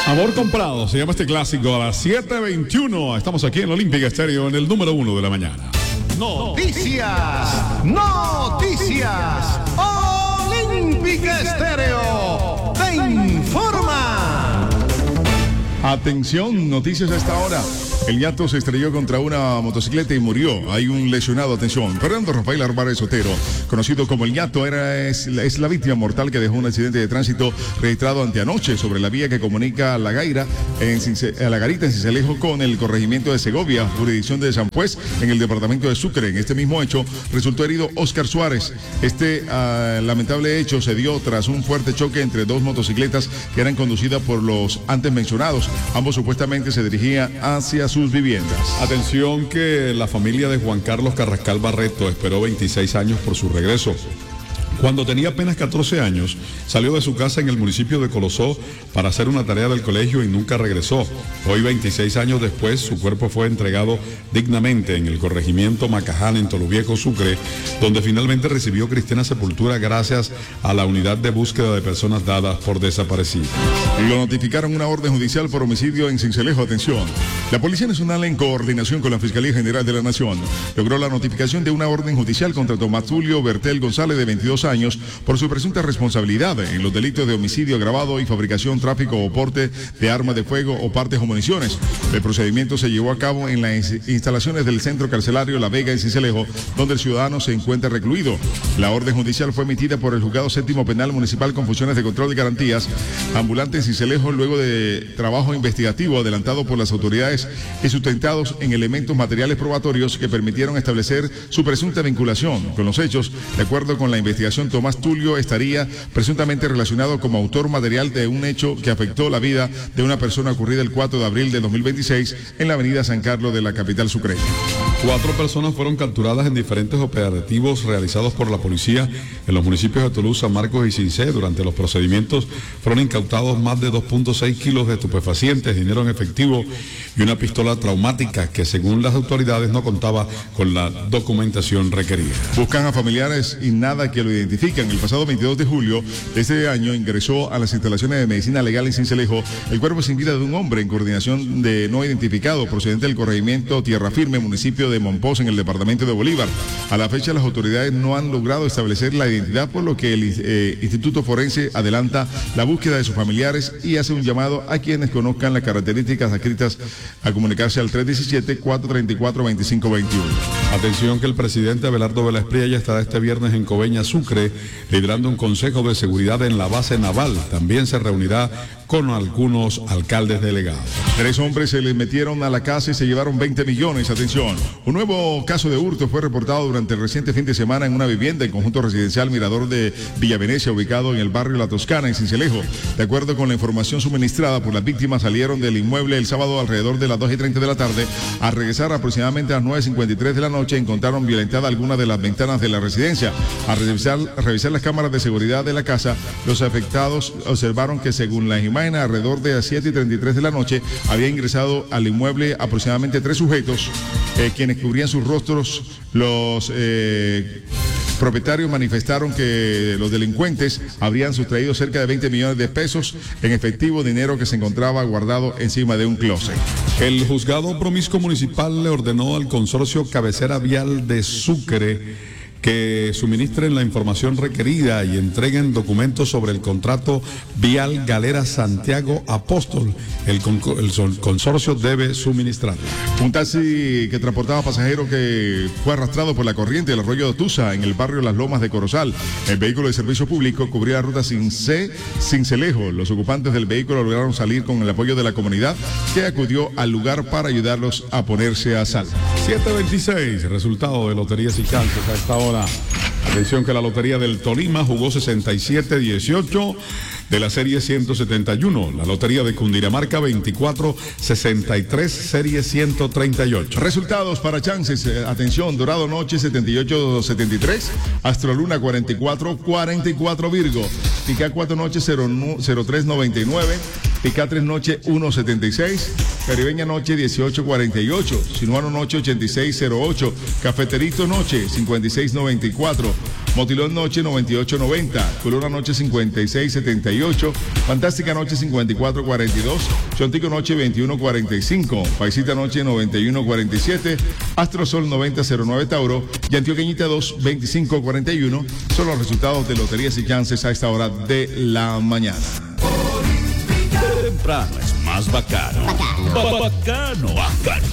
Amor comprado, se llama este clásico a las 7:21. Estamos aquí en Olympic Estéreo en el número 1 de la mañana. Noticias, noticias. Olympic Estéreo te informa. Atención, noticias a esta hora. El Yato se estrelló contra una motocicleta y murió. Hay un lesionado, atención. Fernando Rafael Álvarez Otero, conocido como el Yato, es la víctima mortal que dejó un accidente de tránsito registrado anteanoche sobre la vía que comunica a La Garita en Sincelejo con el corregimiento de Segovia, jurisdicción de San Pues, en el departamento de Sucre. En este mismo hecho resultó herido Oscar Suárez. Este lamentable hecho se dio tras un fuerte choque entre dos motocicletas que eran conducidas por los antes mencionados. Ambos supuestamente se dirigían hacia sus viviendas. Atención que la familia de Juan Carlos Carrascal Barreto esperó 26 años por su regreso. Cuando tenía apenas 14 años, salió de su casa en el municipio de Colosó para hacer una tarea del colegio y nunca regresó. Hoy, 26 años después, su cuerpo fue entregado dignamente en el corregimiento Macaján, en Toluviejo, Sucre, donde finalmente recibió cristiana sepultura gracias a la unidad de búsqueda de personas dadas por desaparecidas. Lo notificaron una orden judicial por homicidio en Sincelejo. Atención. La Policía Nacional, en coordinación con la Fiscalía General de la Nación, logró la notificación de una orden judicial contra Tomás Tulio Bertel González, de 22 años, por su presunta responsabilidad en los delitos de homicidio agravado y fabricación, tráfico o porte de armas de fuego o partes o municiones. El procedimiento se llevó a cabo en las instalaciones del centro carcelario La Vega en Sincelejo, donde el ciudadano se encuentra recluido. La orden judicial fue emitida por el Juzgado Séptimo Penal Municipal con funciones de control de garantías ambulante en Sincelejo, luego de trabajo investigativo adelantado por las autoridades y sustentados en elementos materiales probatorios que permitieron establecer su presunta vinculación con los hechos. De acuerdo con la investigación, Tomás Tulio estaría presuntamente relacionado como autor material de un hecho que afectó la vida de una persona ocurrida el 4 de abril de 2026 en la avenida San Carlos de la capital sucreña. 4 personas fueron capturadas en diferentes operativos realizados por la policía en los municipios de Tolú, San Marcos y Cincé. Durante los procedimientos fueron incautados más de 2.6 kilos de estupefacientes, dinero en efectivo y una pistola traumática que, según las autoridades, no contaba con la documentación requerida. Buscan a familiares y nada que lo identifican. El pasado 22 de julio de este año ingresó a las instalaciones de medicina legal en Sincelejo el cuerpo sin vida de un hombre en coordinación de no identificado procedente del corregimiento Tierra Firme, municipio de Monpós, en el departamento de Bolívar. A la fecha, las autoridades no han logrado establecer la identidad, por lo que el Instituto Forense adelanta la búsqueda de sus familiares y hace un llamado a quienes conozcan las características adscritas a comunicarse al 317-434-2521. Atención que el presidente Abelardo Vélez Priella estará este viernes en Coveñas, Sucre, liderando un consejo de seguridad en la base naval. También se reunirá con algunos alcaldes delegados. 3 hombres se les metieron a la casa y se llevaron 20 millones. Atención, un nuevo caso de hurto fue reportado durante el reciente fin de semana en una vivienda en conjunto residencial Mirador de Villa Venecia, ubicado en el barrio La Toscana, en Sincelejo. De acuerdo con la información suministrada por las víctimas, salieron del inmueble el sábado alrededor de las 2:30 de la tarde. Al regresar aproximadamente a las 9:53 de la noche, encontraron violentada alguna de las ventanas de la residencia. Al revisar las cámaras de seguridad de la casa, los afectados observaron que, según las imágenes, alrededor de las 7:33 de la noche, había ingresado al inmueble aproximadamente 3 sujetos, quienes cubrían sus rostros. Los propietarios manifestaron que los delincuentes habrían sustraído cerca de 20 millones de pesos en efectivo, dinero que se encontraba guardado encima de un closet. El juzgado promiscuo municipal le ordenó al consorcio Cabecera Vial de Sucre que suministren la información requerida y entreguen documentos sobre el contrato vial Galera Santiago Apóstol. El consorcio debe suministrarlo. Un taxi que transportaba pasajeros que fue arrastrado por la corriente del arroyo de Tusa en el barrio Las Lomas de Corozal. El vehículo de servicio público cubría la ruta Sincelejo. Los ocupantes del vehículo lograron salir con el apoyo de la comunidad, que acudió al lugar para ayudarlos a ponerse a salvo. 7:26, resultado de Loterías y Chances a esta hora. Atención que la Lotería del Tolima jugó 67-18 de la serie 171. La Lotería de Cundinamarca 24-63, serie 138. Resultados para Chances. Atención, Dorado Noche 78-73, Astroluna 44-44 Virgo, Pica 4 Noche 03-99, Pica 3 Noche 1-76, Caribeña Noche 18-48, Sinuano Noche 86-08, Cafeterito Noche 56-94, Motilón Noche 98.90, Culona Noche 56.78, Fantástica Noche 54.42, Chontico Noche 21.45, Paisita Noche 91.47, Astrosol 90.09 Tauro y Antioqueñita 2 25.41 son los resultados de loterías y chances a esta hora de la mañana. Temprano es más bacano. Bacano, bacano.